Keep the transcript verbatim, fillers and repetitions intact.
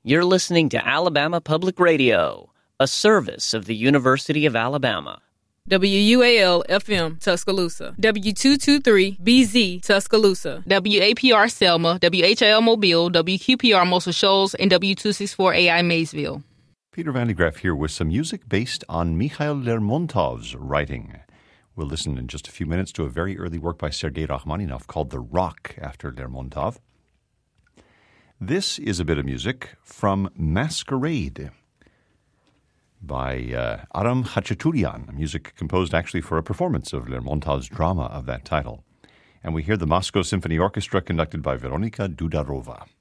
You're listening to Alabama Public Radio, a service of the University of Alabama. W U A L F M Tuscaloosa, W two twenty-three B Z Tuscaloosa, W A P R Selma, W H L Mobile, W Q P R Muscle Shoals, and W two sixty-four A I Maysville. Peter Van de Graaff here with some music based on Mikhail Lermontov's writing. We'll listen in just a few minutes to a very early work by Sergei Rachmaninoff called The Rock, after Lermontov. This is a bit of music from Masquerade by uh, Aram Khachaturian, music composed actually for a performance of Lermontov's drama of that title. And we hear the Moscow Symphony Orchestra conducted by Veronika Dudarova.